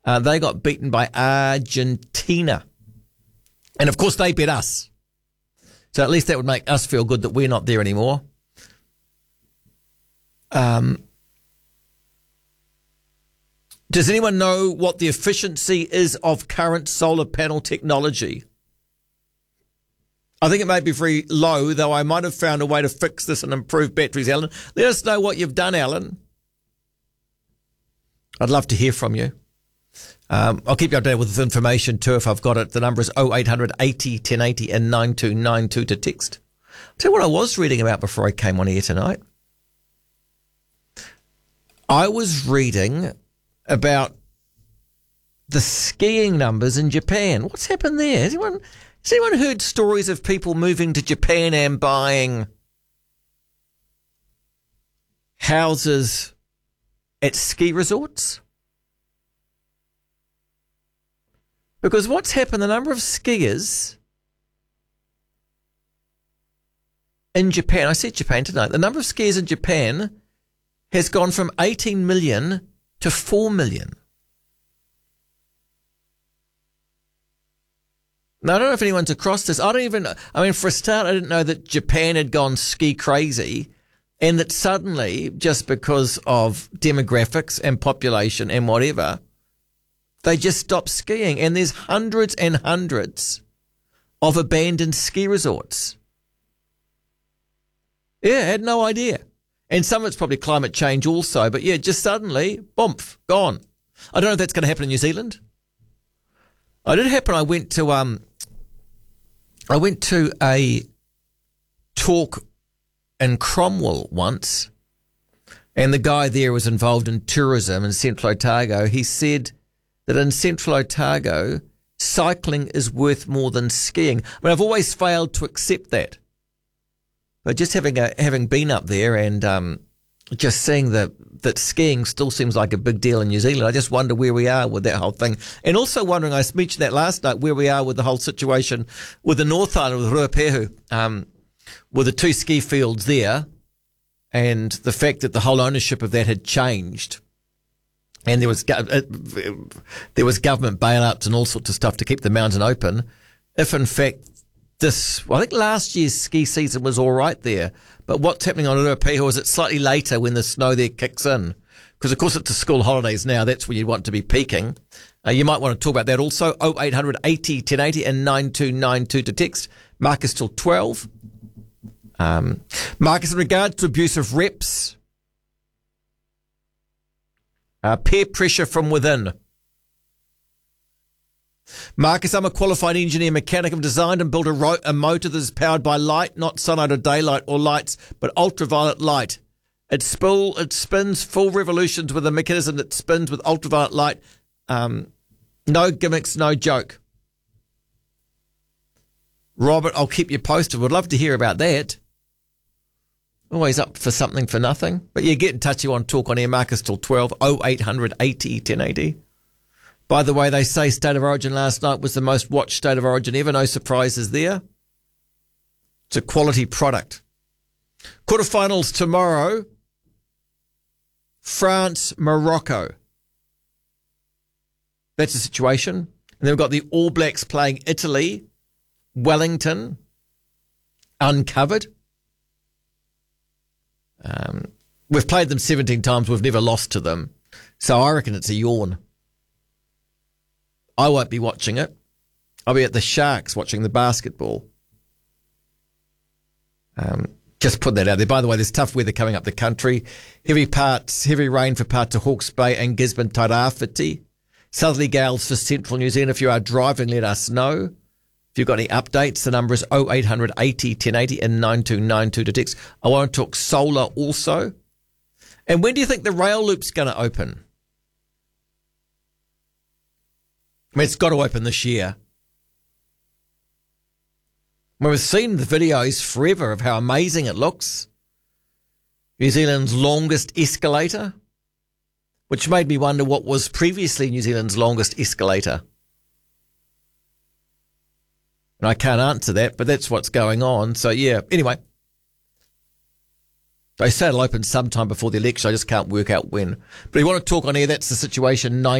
They got beaten by Argentina. And, of course, they beat us. So at least that would make us feel good that we're not there anymore. Does anyone know what the efficiency is of current solar panel technology? I think it may be very low, though I might have found a way to fix this and improve batteries, Alan. Let us know what you've done, Alan. I'd love to hear from you. I'll keep you updated with this information too if I've got it. The number is 0800 80 1080 and 9292 to text. I'll tell you what I was reading about before I came on here tonight. I was reading about the skiing numbers in Japan. What's happened there? Has anyone heard stories of people moving to Japan and buying houses at ski resorts? Because what's happened, the number of skiers in Japan, I said Japan tonight, the number of skiers in Japan has gone from 18 million to 4 million. Now, I don't know if anyone's across this. For a start, I didn't know that Japan had gone ski crazy and that suddenly, just because of demographics and population and whatever, they just stopped skiing. And there's hundreds and hundreds of abandoned ski resorts. Yeah, I had no idea. And some of it's probably climate change also. But yeah, just suddenly, boom, gone. I don't know if that's going to happen in New Zealand. It did happen. I went to a talk in Cromwell once, and the guy there was involved in tourism in Central Otago. He said that in Central Otago, cycling is worth more than skiing. I've always failed to accept that. But just having been up there and just seeing that skiing still seems like a big deal in New Zealand, I just wonder where we are with that whole thing. And also wondering, I mentioned that last night, where we are with the whole situation with the North Island, with Ruapehu, with the two ski fields there, and the fact that the whole ownership of that had changed. And there was government bailouts and all sorts of stuff to keep the mountain open. If in fact I think last year's ski season was all right there, but what's happening on Ruapehu is it's slightly later when the snow there kicks in. Because, of course, it's the school holidays now. That's when you want to be peaking. You might want to talk about that also. 0800 80 1080 and 9292 to text. Marcus till 12. Marcus, in regards to abusive reps, peer pressure from within. Marcus, I'm a qualified engineer mechanic. I've designed and built a motor that is powered by light, not sunlight or daylight or lights, but ultraviolet light. It spins full revolutions with a mechanism that spins with ultraviolet light. No gimmicks, no joke. Robert, I'll keep you posted. Would love to hear about that. Always up for something for nothing. But yeah, get in touch. You want to talk on air, Marcus till 12, 0800 80 1080. By the way, they say State of Origin last night was the most watched State of Origin ever. No surprises there. It's a quality product. Quarterfinals tomorrow. France, Morocco. That's the situation. And then we've got the All Blacks playing Italy, Wellington, uncovered. We've played them 17 times. We've never lost to them. So I reckon it's a yawn. I won't be watching it. I'll be at the Sharks watching the basketball. Just put that out there. By the way, there's tough weather coming up the country. Heavy rain for parts of Hawke's Bay and Gisborne Tairāwhiti. Southerly gales for central New Zealand. If you are driving, let us know. If you've got any updates, the number is 0800 80 1080 and 9292 to text. I want to talk solar also. And when do you think the rail loop's going to open? It's got to open this year. We've seen the videos forever of how amazing it looks. New Zealand's longest escalator, which made me wonder what was previously New Zealand's longest escalator. And I can't answer that, but that's what's going on. So, yeah, anyway. They say it'll open sometime before the election. I just can't work out when. But if you want to talk on air, that's the situation.